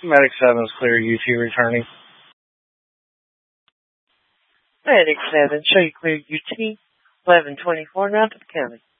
Medic 7 is clear, UT returning. Medic 7, show you clear UT, 1124, now to the county.